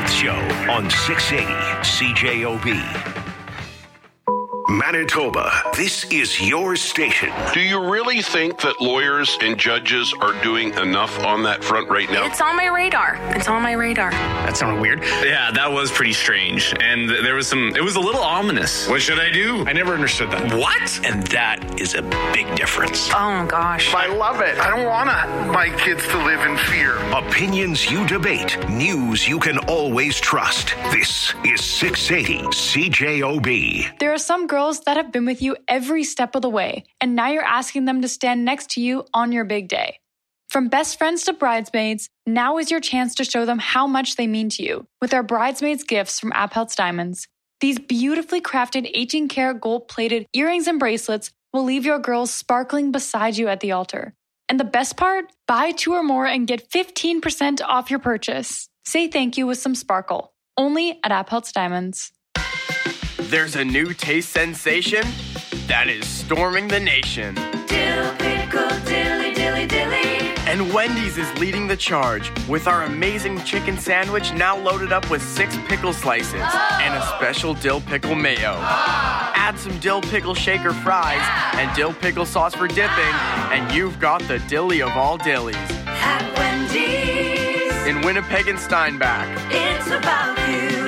Toth Show on 680 CJOB. Manitoba, this is your station. Do you really think that lawyers and judges are doing enough on that front right now? It's on my radar. That sounded weird. Yeah, that was pretty strange. And it was a little ominous. What should I do? I never understood that. What? And that is a big difference. Oh, gosh. I love it. I don't want my kids to live in fear. Opinions you debate, news you can always trust. This is 680 CJOB. There are some girls that have been with you every step of the way, and now you're asking them to stand next to you on your big day. From best friends to bridesmaids, now is your chance to show them how much they mean to you with our bridesmaids gifts from Apheltz Diamonds. These beautifully crafted 18-karat gold-plated earrings and bracelets will leave your girls sparkling beside you at the altar. And the best part? Buy 2 or more and get 15% off your purchase. Say thank you with some sparkle. Only at Apheltz Diamonds. There's a new taste sensation that is storming the nation. Dill pickle dilly dilly dilly. And Wendy's is leading the charge with our amazing chicken sandwich now loaded up with 6 pickle slices and a special dill pickle mayo. Add some dill pickle shaker fries and dill pickle sauce for dipping, and you've got the dilly of all dillies. At Wendy's. In Winnipeg and Steinbach. It's about you.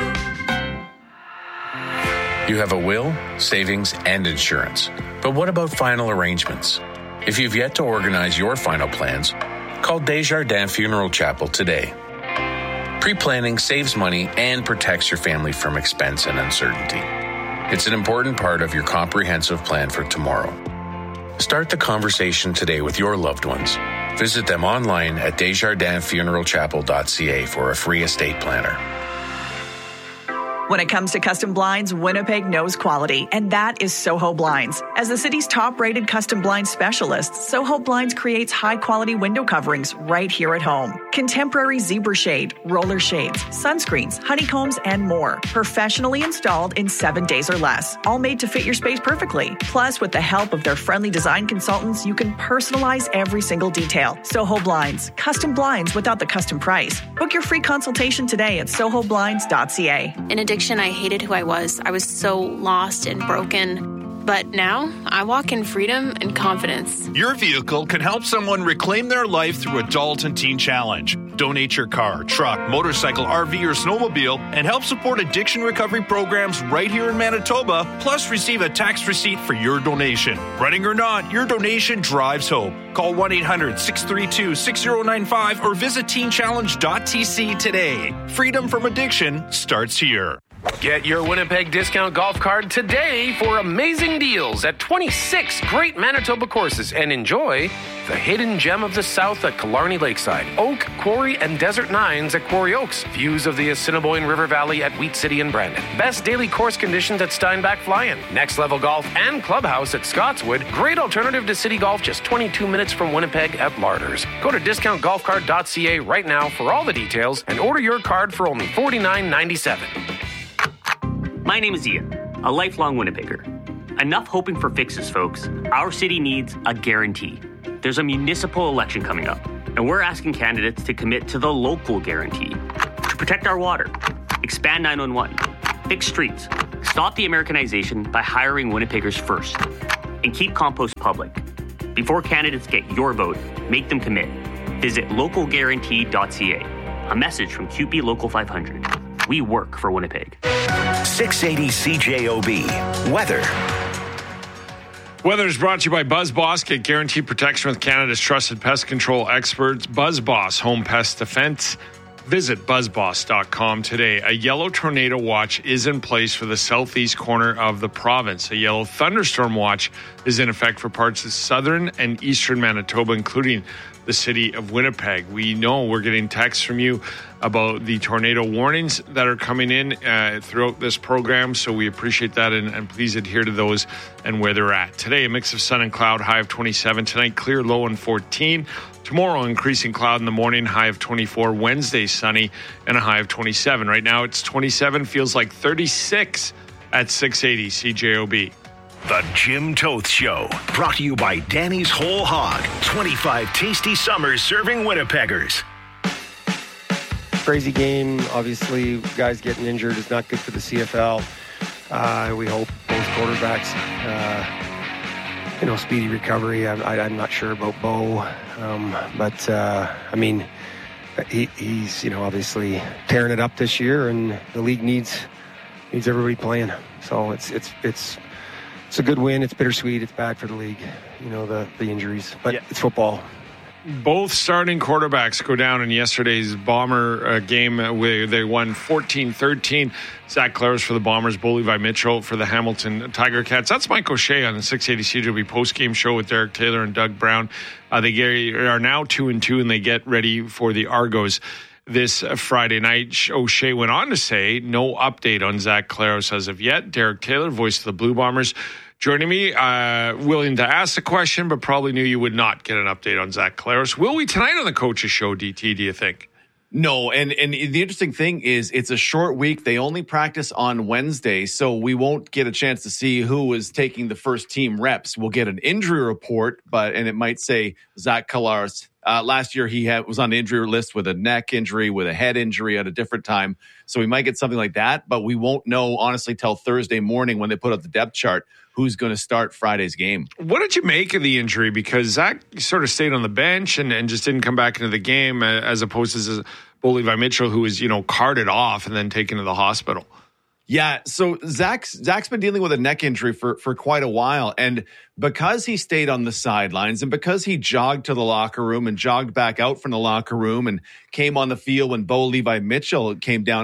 You have a will, savings, and insurance. But what about final arrangements? If you've yet to organize your final plans, call Desjardins Funeral Chapel today. Pre-planning saves money and protects your family from expense and uncertainty. It's an important part of your comprehensive plan for tomorrow. Start the conversation today with your loved ones. Visit them online at desjardinsfuneralchapel.ca for a free estate planner. When it comes to custom blinds, Winnipeg knows quality, and that is Soho Blinds. As the city's top-rated custom blinds specialist, Soho Blinds creates high-quality window coverings right here at home. Contemporary zebra shade, roller shades, sunscreens, honeycombs, and more. Professionally installed in 7 days or less. All made to fit your space perfectly. Plus, with the help of their friendly design consultants, you can personalize every single detail. Soho Blinds. Custom blinds without the custom price. Book your free consultation today at sohoblinds.ca. In addiction, I hated who I was. I was so lost and broken. But now, I walk in freedom and confidence. Your vehicle can help someone reclaim their life through Adult and Teen Challenge. Donate your car, truck, motorcycle, RV, or snowmobile and help support addiction recovery programs right here in Manitoba, plus receive a tax receipt for your donation. Running or not, your donation drives hope. Call 1-800-632-6095 or visit teenchallenge.tc today. Freedom from addiction starts here. Get your Winnipeg discount golf card today for amazing deals at 26 great Manitoba courses and enjoy the hidden gem of the South at Killarney Lakeside, Oak, Quarry, and Desert Nines at Quarry Oaks, views of the Assiniboine River Valley at Wheat City and Brandon, best daily course conditions at Steinbach Fly-In, next level golf and clubhouse at Scotswood, great alternative to city golf just 22 minutes from Winnipeg at Larders. Go to discountgolfcard.ca right now for all the details and order your card for only $49.97. My name is Ian, a lifelong Winnipegger. Enough hoping for fixes, folks. Our city needs a guarantee. There's a municipal election coming up, and we're asking candidates to commit to the local guarantee. To protect our water, expand 911, fix streets, stop the Americanization by hiring Winnipeggers first, and keep compost public. Before candidates get your vote, make them commit. Visit localguarantee.ca. A message from CUPE Local 500. We work for Winnipeg. 680 CJOB. Weather. Weather is brought to you by BuzzBoss. Get guaranteed protection with Canada's trusted pest control experts. BuzzBoss Home Pest Defense. Visit buzzboss.com today. A yellow tornado watch is in place for the southeast corner of the province. A yellow thunderstorm watch is in effect for parts of southern and eastern Manitoba, including the city of Winnipeg. We know we're getting texts from you about the tornado warnings that are coming in throughout this program, so we appreciate that, and please adhere to those and where they're at. Today, a mix of sun and cloud, high of 27. Tonight, clear, low and 14. Tomorrow, increasing cloud in the morning, high of 24. Wednesday, sunny and a high of 27. Right now, it's 27, feels like 36 at 680 CJOB. The Jim Toth Show, brought to you by Danny's Whole Hog. 25 tasty summers serving Winnipeggers. crazy game. Obviously, guys getting injured is not good for the CFL. We hope both quarterbacks, speedy recovery. I'm not sure about Bo, but I mean, he's obviously tearing it up this year, and the league needs everybody playing. So it's a good win. It's bittersweet. It's bad for the league, the injuries, but it's football. Both starting quarterbacks go down in yesterday's Bomber game where they won 14-13. Zach Collaros for the Bombers, Bo Levi Mitchell for the Hamilton Tiger Cats. That's Mike O'Shea on the 680 CJOB post-game show with Derek Taylor and Doug Brown. They are now 2-2, and they get ready for the Argos this Friday night. O'Shea went on to say no update on Zach Collaros as of yet. Derek Taylor, voice of the Blue Bombers, joining me, willing to ask the question, but probably knew you would not get an update on Zach Collaros. Will we tonight on the Coaches Show, DT, do you think? No, and the interesting thing is it's a short week. They only practice on Wednesday, so we won't get a chance to see who is taking the first team reps. We'll get an injury report, and it might say Zach Collaros. Last year he was on the injury list with a neck injury, with a head injury at a different time. So we might get something like that, but we won't know, honestly, till Thursday morning when they put up the depth chart who's going to start Friday's game. What did you make of the injury? Because Zach sort of stayed on the bench and just didn't come back into the game, as opposed to Bo Levi Mitchell, who was, carted off and then taken to the hospital. Yeah, so Zach's been dealing with a neck injury for quite a while, and because he stayed on the sidelines and because he jogged to the locker room and jogged back out from the locker room and came on the field when Bo Levi Mitchell came down,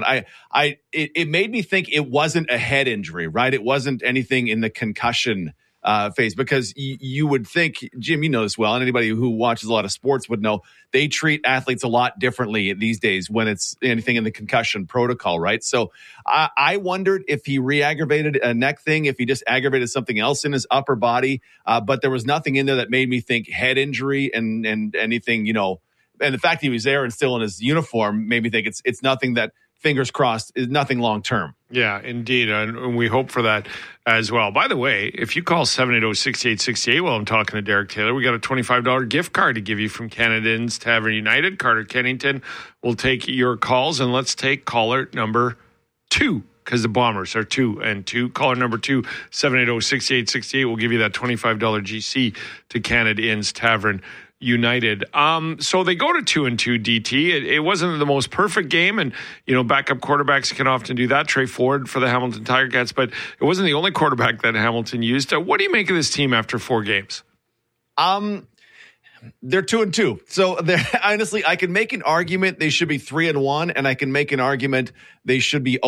it made me think it wasn't a head injury, right? It wasn't anything in the concussion phase, because you would think, Jim, you know this well, and anybody who watches a lot of sports would know, they treat athletes a lot differently these days when it's anything in the concussion protocol, right? So I wondered if he re-aggravated a neck thing, if he just aggravated something else in his upper body, but there was nothing in there that made me think head injury and anything, and the fact he was there and still in his uniform made me think it's nothing that, fingers crossed, is nothing long term. Yeah, indeed. And we hope for that as well. By the way, if you call 780-6868 while I'm talking to Derek Taylor, we got a $25 gift card to give you from Canada Inns Tavern United. Carter Kennington will take your calls, and let's take caller number 2, because the Bombers are 2-2. Caller number 2, 780-6868, will give you that $25 GC to Canada Inns Tavern United. So they go to 2-2, DT. It wasn't the most perfect game, and backup quarterbacks can often do that. Trey Ford for the Hamilton Tiger Cats, but it wasn't the only quarterback that Hamilton used. What do you make of this team after 4 games? They're 2-2. So honestly, I can make an argument they should be 3-1, and I can make an argument they should be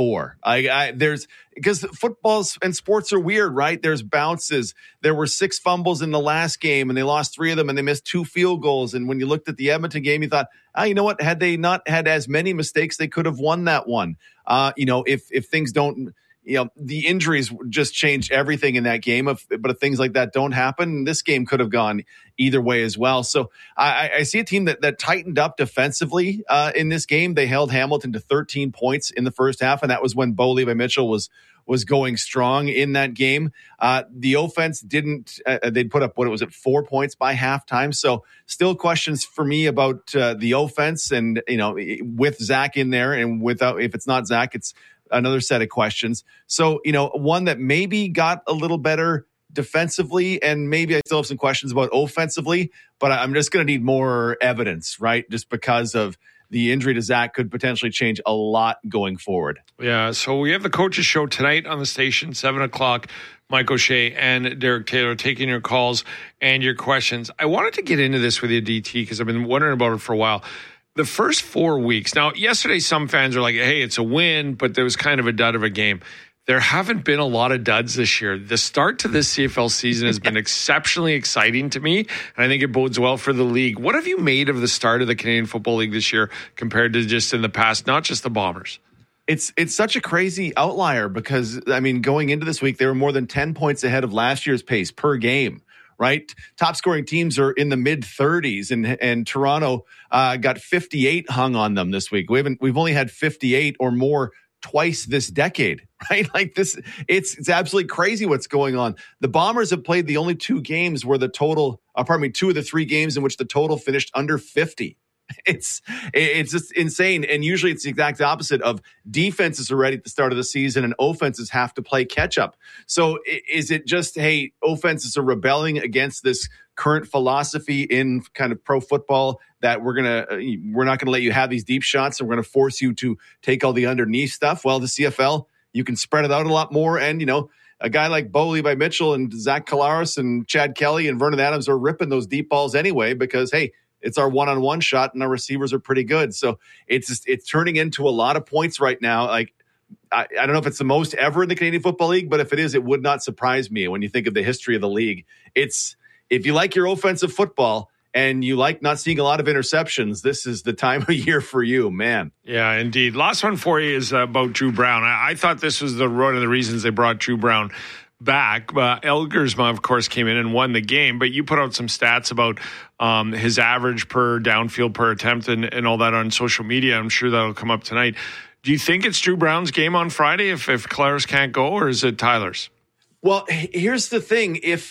0-4. Because football and sports are weird, right? There's bounces. There were 6 fumbles in the last game, and they lost 3 of them, and they missed 2 field goals. And when you looked at the Edmonton game, you thought, you know what? Had they not had as many mistakes, they could have won that one. If things don't. The injuries just changed everything in that game. But if things like that don't happen, this game could have gone either way as well. So I see a team that tightened up defensively in this game. They held Hamilton to 13 points in the first half, and that was when Bo Levi Mitchell was going strong in that game. The offense didn't. They'd put up 4 points by halftime. So still questions for me about the offense, and with Zach in there, and without, if it's not Zach, it's another set of questions. So, one that maybe got a little better defensively, and maybe I still have some questions about offensively, but I'm just going to need more evidence, right? Just because of the injury to Zach could potentially change a lot going forward. Yeah, so we have the Coaches Show tonight on the station, 7 o'clock. Mike O'Shea and Derek Taylor taking your calls and your questions. I wanted to get into this with you, DT, because I've been wondering about it for a while. The first 4 weeks. Now, yesterday, some fans are like, hey, it's a win, but there was kind of a dud of a game. There haven't been a lot of duds this year. The start to this CFL season has been exceptionally exciting to me, and I think it bodes well for the league. What have you made of the start of the Canadian Football League this year compared to just in the past, not just the Bombers? It's such a crazy outlier because, going into this week, they were more than 10 points ahead of last year's pace per game. Right, top scoring teams are in the mid 30s, and Toronto got 58 hung on them this week. We've only had 58 or more twice this decade, right? Like this, it's absolutely crazy what's going on. The Bombers have played the only 2 games where the total, 2 of the 3 games in which the total finished under 50. It's just insane. And usually it's the exact opposite of defenses are ready at the start of the season and offenses have to play catch up. So is it just, hey, offenses are rebelling against this current philosophy in kind of pro football that we're not going to let you have these deep shots and we're going to force you to take all the underneath stuff? Well, the CFL, you can spread it out a lot more. And, a guy like Bo Levi Mitchell and Zach Collaros and Chad Kelly and Vernon Adams are ripping those deep balls anyway because, hey, it's our one-on-one shot and our receivers are pretty good. So it's turning into a lot of points right now. Like, I don't know if it's the most ever in the Canadian Football League, but if it is, it would not surprise me when you think of the history of the league. If you like your offensive football and you like not seeing a lot of interceptions, this is the time of year for you, man. Yeah, indeed. Last one for you is about Drew Brown. I thought this was one of the reasons they brought Drew Brown back. Elgersma, of course, came in and won the game, but you put out some stats about his average per downfield per attempt and all that on social media. I'm sure that'll come up tonight. Do you think it's Drew Brown's game on Friday if Collaros can't go, or is it Tyler's? Well, here's the thing. If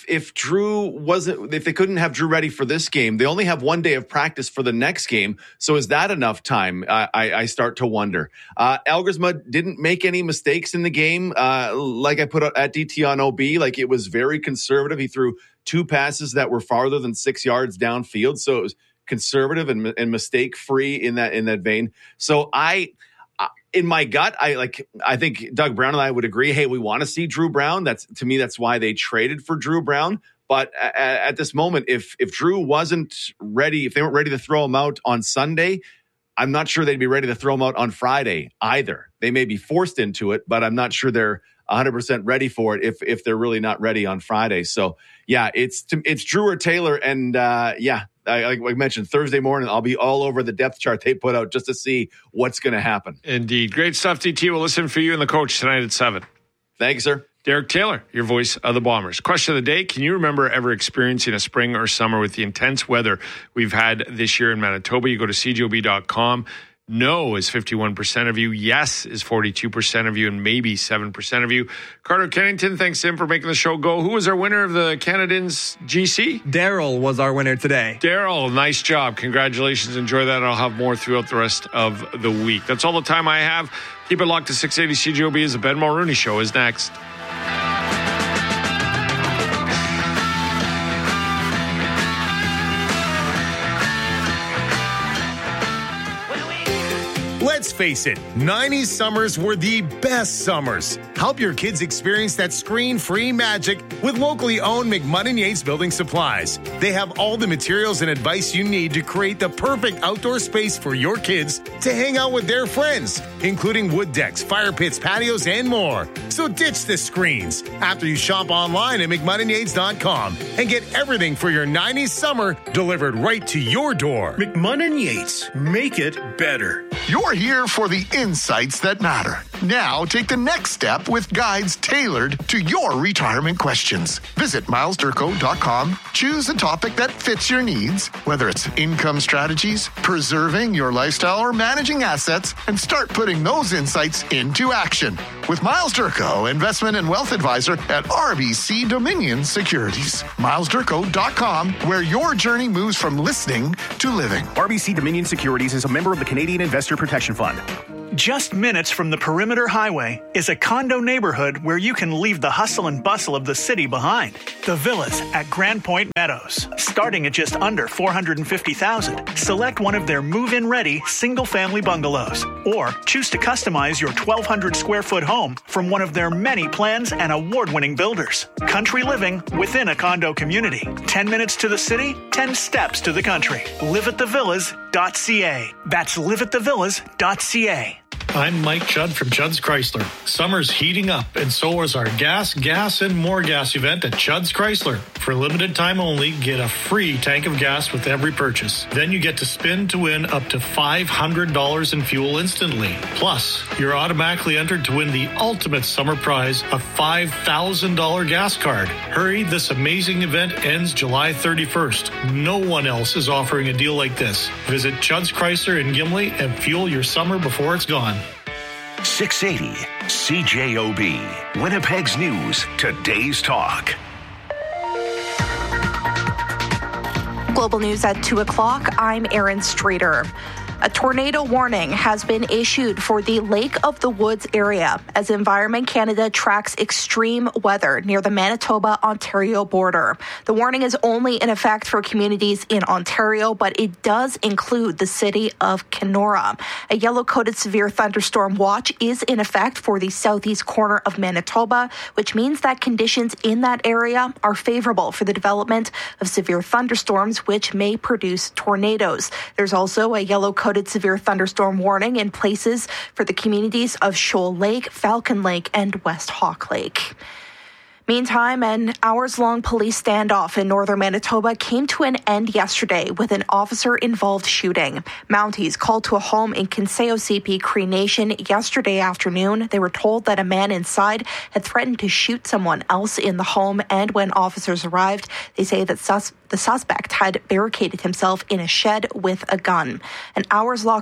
they couldn't have Drew ready for this game, they only have 1 day of practice for the next game. So is that enough time? I start to wonder. Elgersma didn't make any mistakes in the game. Like I put at DT on OB, like it was very conservative. He threw 2 passes that were farther than 6 yards downfield. So it was conservative and mistake free in that vein. So in my gut, I think Doug Brown and I would agree, hey, we want to see Drew Brown. To me, that's why they traded for Drew Brown. But at this moment, if Drew wasn't ready, if they weren't ready to throw him out on Sunday, I'm not sure they'd be ready to throw him out on Friday either. They may be forced into it, but I'm not sure they're 100% ready for it if they're really not ready on Friday. So, yeah, it's Drew or Taylor. And, like I mentioned, Thursday morning, I'll be all over the depth chart they put out just to see what's going to happen. Indeed. Great stuff, DT. We'll listen for you and the coach tonight at 7. Thank you, sir. Derek Taylor, your voice of the Bombers. Question of the day, can you remember ever experiencing a spring or summer with the intense weather we've had this year in Manitoba? You go to cjob.com. No is 51% of you. Yes is 42% of you, and maybe 7% of you. Carter Kennington, thanks to him for making the show go. Who was our winner of the Canadians GC? Daryl was our winner today. Daryl, nice job. Congratulations. Enjoy that. I'll have more throughout the rest of the week. That's all the time I have. Keep it locked to 680 CJOB as the Ben Mulrooney Show is next. Let's face it, 90s summers were the best summers. Help your kids experience that screen-free magic with locally owned McMunn & Yates Building Supplies. They have all the materials and advice you need to create the perfect outdoor space for your kids to hang out with their friends, including wood decks, fire pits, patios, and more. So ditch the screens after you shop online at McMunnandYates.com and get everything for your 90s summer delivered right to your door. McMunn & Yates, make it better. You're here for the insights that matter. Now take the next step with guides tailored to your retirement questions. Visit milesdurko.com, choose a topic that fits your needs, whether it's income strategies, preserving your lifestyle, or managing assets, and start putting those insights into action. With Miles Durko, investment and wealth advisor at RBC Dominion Securities. milesdurko.com, where your journey moves from listening to living. RBC Dominion Securities is a member of the Canadian Investor Protection Fund. Just minutes from the Perimeter Highway is a condo neighborhood where you can leave the hustle and bustle of the city behind. The Villas at Grand Point Meadows, starting at just under $450,000. Select one of their move-in ready single-family bungalows, or choose to customize your 1,200 square foot home from one of their many plans and award-winning builders. Country living within a condo community. 10 minutes to the city, 10 steps to the country. liveatthevillas.ca. That's liveatthevillas.ca. I'm Mike Judd from Judd's Chrysler. Summer's heating up, and so is our gas, and more gas event at Judd's Chrysler. For a limited time only, get a free tank of gas with every purchase. Then you get to spin to win up to $500 in fuel instantly. Plus, you're automatically entered to win the ultimate summer prize, a $5,000 gas card. Hurry, this amazing event ends July 31st. No one else is offering a deal like this. Visit Judd's Chrysler in Gimli and fuel your summer before it's gone. 680 CJOB, Winnipeg's News, Today's Talk. Global News at 2 o'clock. I'm Erin Streeter. A tornado warning has been issued for the Lake of the Woods area as Environment Canada tracks extreme weather near the Manitoba-Ontario border. The warning is only in effect for communities in Ontario, but it does include the city of Kenora. A yellow-coded severe thunderstorm watch is in effect for the southeast corner of Manitoba, which means that conditions in that area are favorable for the development of severe thunderstorms, which may produce tornadoes. There's also a yellow-coded severe thunderstorm warning in places for the communities of Shoal Lake, Falcon Lake, and West Hawk Lake. Meantime, an hours-long police standoff in northern Manitoba came to an end yesterday with an officer-involved shooting. Mounties called to a home in Kinseo CP Cree Nation yesterday afternoon. They were told that a man inside had threatened to shoot someone else in the home, and when officers arrived, they say that the suspect had barricaded himself in a shed with a gun. An hours-long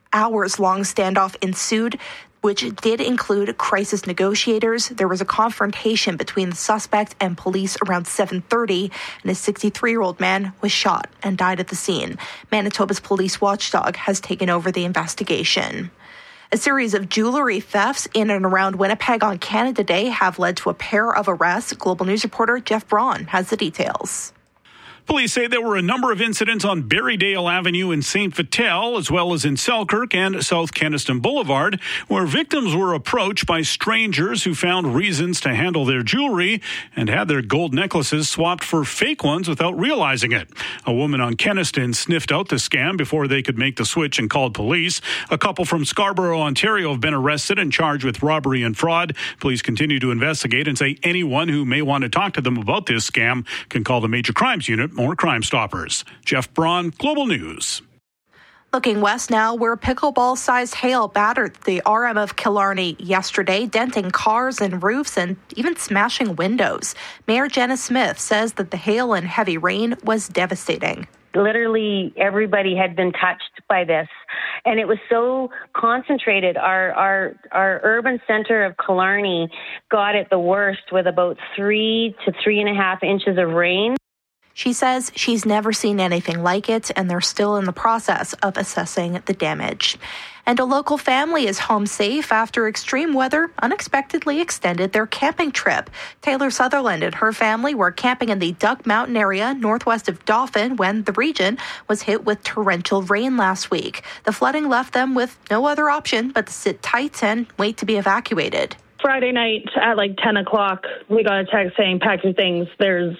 standoff ensued, which did include crisis negotiators. There was a confrontation between the suspect and police around 7:30, and a 63-year-old man was shot and died at the scene. Manitoba's police watchdog has taken over the investigation. A series of jewelry thefts in and around Winnipeg on Canada Day have led to a pair of arrests. Global News reporter Jeff Braun has the details. Police say there were a number of incidents on Berrydale Avenue in St. Vital, as well as in Selkirk and South Kenaston Boulevard, where victims were approached by strangers who found reasons to handle their jewelry and had their gold necklaces swapped for fake ones without realizing it. A woman on Kenaston sniffed out the scam before they could make the switch and called police. A couple from Scarborough, Ontario have been arrested and charged with robbery and fraud. Police continue to investigate and say anyone who may want to talk to them about this scam can call the Major Crimes Unit or Crime Stoppers. Jeff Braun, Global News. Looking west now, where pickleball-sized hail battered the RM of Killarney yesterday, denting cars and roofs and even smashing windows. Mayor Jenna Smith says that the hail and heavy rain was devastating. Literally everybody had been touched by this, and it was so concentrated. Our urban center of Killarney got it the worst with about 3 to 3.5 inches of rain. She says she's never seen anything like it, and they're still in the process of assessing the damage. And a local family is home safe after extreme weather unexpectedly extended their camping trip. Taylor Sutherland and her family were camping in the Duck Mountain area northwest of Dauphin when the region was hit with torrential rain last week. The flooding left them with no other option but to sit tight and wait to be evacuated. Friday night at like 10 o'clock, we got a text saying, pack your things. There's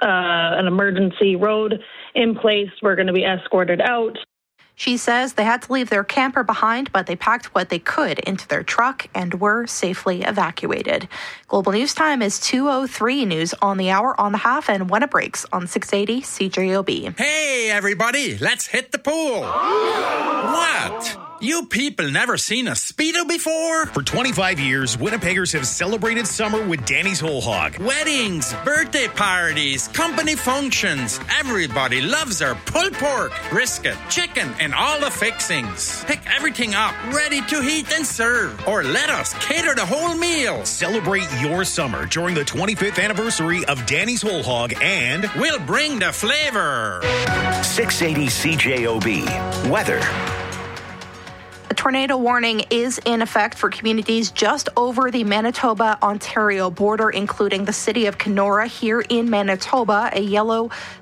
an emergency road in place. We're going to be escorted out. She says they had to leave their camper behind, but they packed what they could into their truck and were safely evacuated. Global News Time is 2:03. News on the hour, on the half, and when it breaks on 680 CJOB. Hey, everybody, let's hit the pool. What? You people never seen a Speedo before? For 25 years, Winnipeggers have celebrated summer with Danny's Whole Hog. Weddings, birthday parties, company functions. Everybody loves our pulled pork, brisket, chicken, and all the fixings. Pick everything up, ready to heat and serve. Or let us cater the whole meal. Celebrate your summer during the 25th anniversary of Danny's Whole Hog, and we'll bring the flavor. 680 CJOB. Weather. A tornado warning is in effect for communities just over the Manitoba-Ontario border, including the city of Kenora here in Manitoba. A yellow